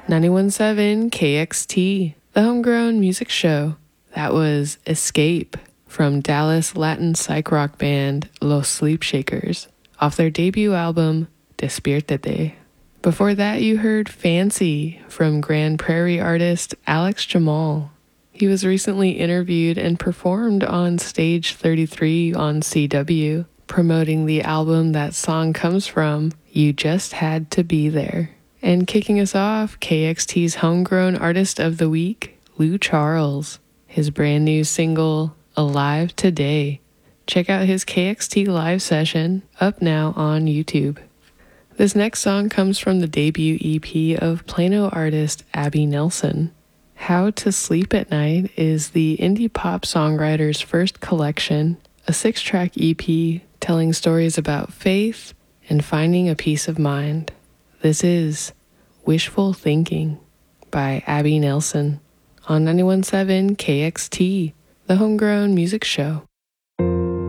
91.7 KXT, the homegrown music show. That was Escape from Dallas Latin psych rock band Los Sleep Shakers off their debut album Despiértate. Before that, you heard Fancy from Grand Prairie artist Alex Jamal. He was recently interviewed and performed on Stage 33 on CW, promoting the album that song comes from, You Just Had to Be There. And kicking us off, KXT's Homegrown Artist of the Week, Lou Charles. His brand new single, Alive Today. Check out his KXT live session, up now on YouTube. This next song comes from the debut EP of Plano artist Abby Nelson. How to Sleep at Night is the indie pop songwriter's first collection, a 6-track EP telling stories about faith and finding a peace of mind. This is Wishful Thinking by Abby Nelson on 91.7 KXT, the homegrown music show.